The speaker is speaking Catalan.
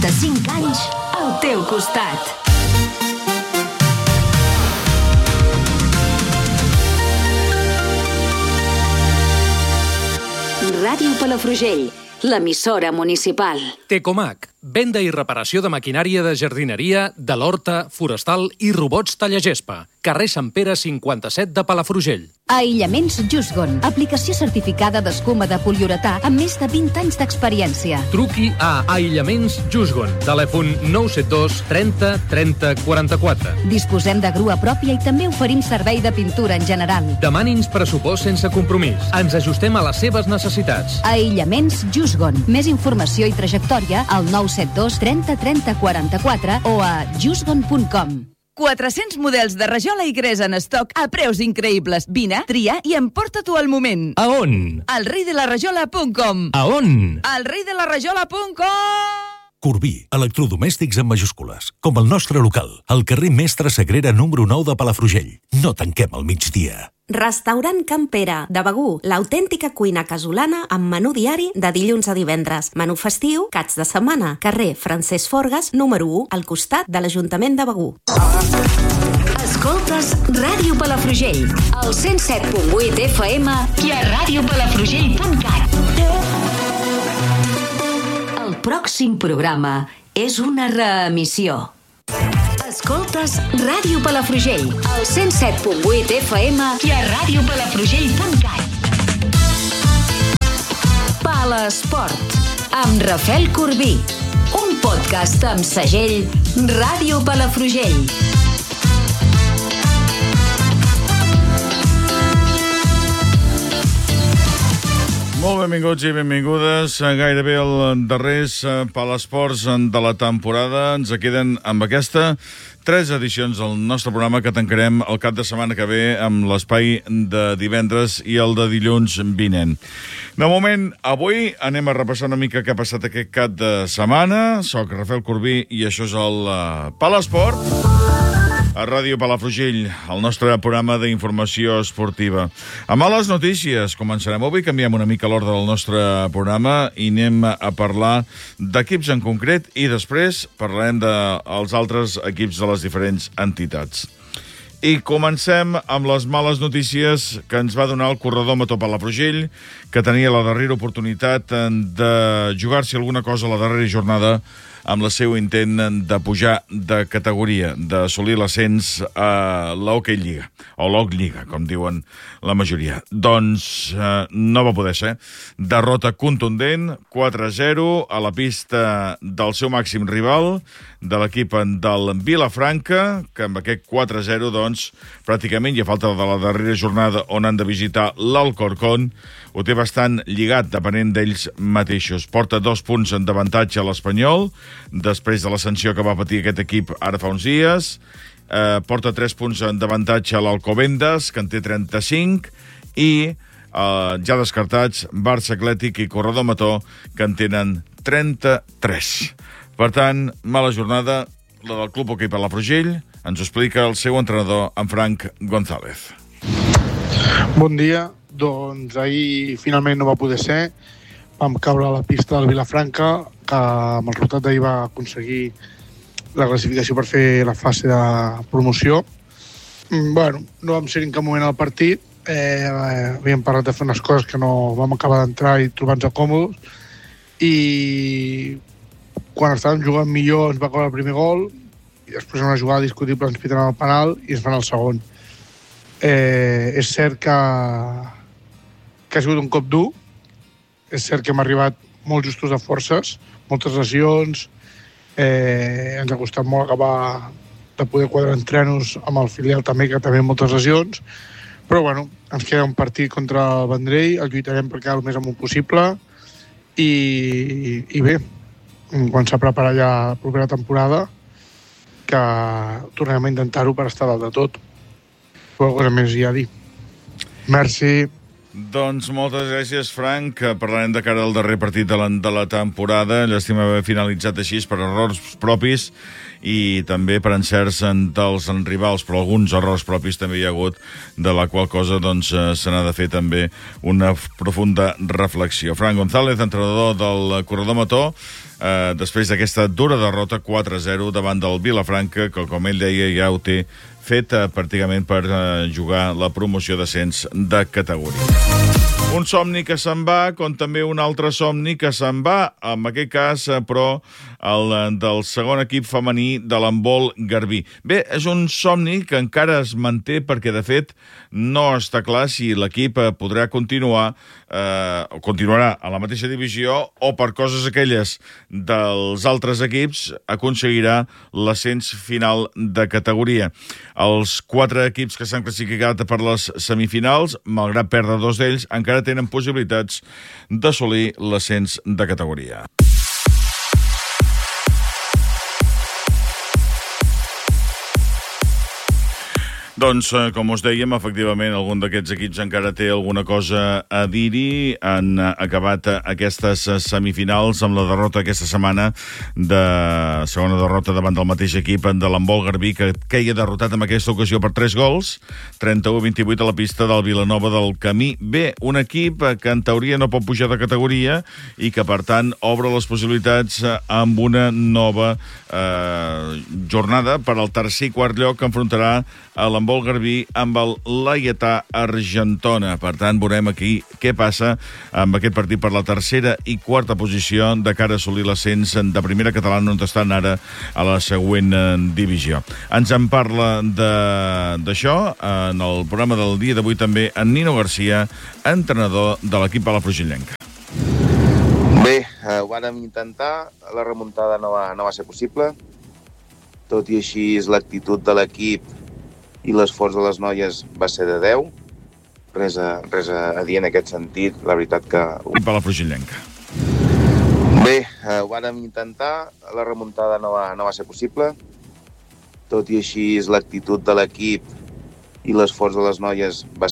65 anys al teu costat. Ràdio Palafrugell, l'emissora municipal. Tecomac, venda i reparació de maquinària de jardineria, de l'horta, forestal i robots tallagespa. Carrer Sant Pere 57 de Palafrugell. Aïllaments Jusgon, aplicació certificada d'escuma de poliuretà amb més de 20 anys d'experiència. Truqui a Aïllaments Jusgon, telèfon 972 30 30 44. Disposem de grua pròpia i també oferim servei de pintura en general. Demani'ns pressupost sense compromís. Ens ajustem a les seves necessitats. Aïllaments Jusgon. Més informació i trajectòria al 972 30 30 44 o a jusgon.com. 400 models de rajola i gres en estoc a preus increïbles. Vine, tria i emporta-t'ho al moment. A on? Al reidelarajola.com. A on? Al reidelarajola.com. Corbí, electrodomèstics en majúscules, com el nostre local, al carrer Mestre Sagrera número 9 de Palafrugell. No tanquem al migdia. Restaurant Can Pere, de Begur, l'autèntica cuina casolana amb menú diari de dilluns a divendres. Menú festiu, caps de setmana, carrer Francesc Forgas, número 1, al costat de l'Ajuntament de Begur. Escoltes Ràdio Palafrugell, al 107.8 FM i a radiopalafrugell.cat. El pròxim programa és una reemissió. Escoltes Ràdio Palafrugell, al 107.8 FM i a radiopalafrugell.cat. Palesport, amb Rafael Corbí. Un podcast amb segell Ràdio Palafrugell. Molt benvinguts i benvingudes. Gairebé el darrers Palesports de la temporada. Ens queden amb aquesta 3 edicions del nostre programa que tancarem el cap de setmana que ve amb l'espai de divendres i el de dilluns vinent. De moment, avui anem a repassar una mica què ha passat aquest cap de setmana. Soc Rafael Corbí i això és el Palesport a Ràdio Palafrugell, el nostre programa d'informació esportiva. Amb males notícies, començarem avui, canviem una mica l'ordre del nostre programa i anem a parlar d'equips en concret i després parlarem dels altres equips de les diferents entitats. I comencem amb les males notícies que ens va donar el corredòmetre Palafrugell, que tenia la darrera oportunitat de jugar-se alguna cosa a la darrera jornada amb el seu intent de pujar de categoria, d'assolir l'ascens a l'Hockey Lliga, o l'Hoc Lliga, com diuen la majoria. Doncs no va poder ser. Derrota contundent, 4-0, a la pista del seu màxim rival, de l'equip del Vilafranca, que amb aquest 4-0, doncs, pràcticament, i a falta de la darrera jornada on han de visitar l'Alcorcón, ho té bastant lligat, depenent d'ells mateixos. Porta 2 punts d'avantatge a l'Espanyol, després de la sanció que va patir aquest equip ara fa uns dies. Porta 3 punts d'avantatge a l'Alcobendas, que en té 35, i ja descartats Barça Atlètic i Corredor Mató, que en tenen 33. Per tant, mala jornada, la del Club Hoquei Palafrugell. Ens ho explica el seu entrenador, en Frank González. Bon dia. Doncs ahir finalment no va poder ser. Vam caure a la pista del Vilafranca, que amb el resultat d'ahir va aconseguir la classificació per fer la fase de promoció. Bueno, no vam ser en cap moment al partit. Havíem parlat de fer unes coses que no vam acabar d'entrar i trobar-nos còmodes. I quan estàvem jugant millor ens va caure el primer gol i després en una jugada discutible ens piten el penal i ens fan el segon. És cert que ha sigut un cop dur. És cert que hem arribat molt justos de forces, moltes lesions, ens ha costat molt acabar de poder quadrar entrenos amb el filial també, que també ha moltes lesions, però bueno, ens queda un partit contra el Vendrell, el lluitarem per quedar el més amunt possible i bé, començar a preparar ja la propera temporada, que tornem a intentar-ho per estar dalt de tot. Poca cosa més hi ha a dir. Merci. Doncs moltes gràcies, Frank. Parlarem de cara al darrer partit de la temporada. Llàstima haver finalitzat així per errors propis i també per encerts dels rivals, però alguns errors propis també hi ha hagut, de la qual cosa doncs, se n'ha de fer també una profunda reflexió. Frank González, entrenador del Corredor Mató, després d'aquesta dura derrota 4-0 davant del Vilafranca, que com ell deia ja ho té fet pràcticament per jugar la promoció d'ascens de categoria. Un somni que se'n va, com també un altre somni que se'n va, en aquest cas, però, el del segon equip femení de l'handbol Garbí. Bé, és un somni que encara es manté perquè, de fet, no està clar si l'equip podrà continuar o continuarà a la mateixa divisió o, per coses aquelles dels altres equips, aconseguirà l'ascens final de categoria. Els 4 equips que s'han classificat per les semifinals, malgrat perdre 2 d'ells, encara tenen possibilitats d'assolir l'ascens de categoria. Doncs, com us dèiem, efectivament, algun d'aquests equips encara té alguna cosa a dir-hi. Han acabat aquestes semifinals amb la derrota aquesta setmana, segona derrota davant del mateix equip de l'handbol Garbí, que queia derrotat en aquesta ocasió per 3 gols, 31-28 a la pista del Vilanova del Camí. Bé, un equip que en teoria no pot pujar de categoria i que, per tant, obre les possibilitats amb una nova jornada per al tercer i quart lloc que enfrontarà a l'handbol Garbí amb el Laietà Argentona. Per tant, veurem aquí què passa amb aquest partit per la tercera i quarta posició de cara a assolir l'ascens de primera catalana, on estan ara a la següent divisió. Ens en parla d'això en el programa del dia d'avui també en Nino Garcia, entrenador de l'equip palafrugellenc. Bé, ho vàrem intentar, la remuntada no va ser possible, tot i així l'actitud de l'equip i l'esforç de les noies va ser de 10. Res a dir en aquest sentit, la veritat que... Palafrugellenc. Bé, ho vàrem intentar, la remuntada no va ser possible, tot i així l'actitud de l'equip i l'esforç de les noies va